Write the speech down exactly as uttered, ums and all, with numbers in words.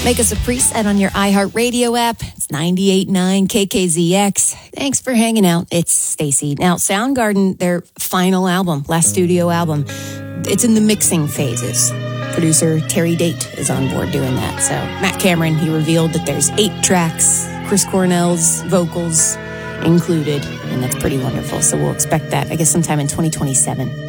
Make us a preset on your iHeartRadio app. It's ninety-eight point nine K K Z X. Thanks for hanging out. It's Stacy. Now, Soundgarden, their final album, last studio album, it's in the mixing phases. Producer Terry Date is on board doing that. So Matt Cameron, he revealed that there's eight tracks, Chris Cornell's vocals included, and that's pretty wonderful. So we'll expect that, I guess, sometime in twenty twenty-seven.